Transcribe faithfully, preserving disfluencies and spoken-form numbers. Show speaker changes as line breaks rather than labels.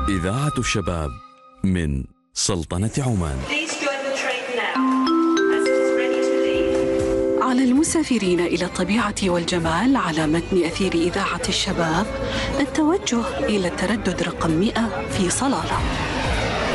إذاعة الشباب من سلطنة عمان.
على المسافرين إلى الطبيعة والجمال على متن أثير إذاعة الشباب التوجه إلى التردد رقم مئة في صلالة.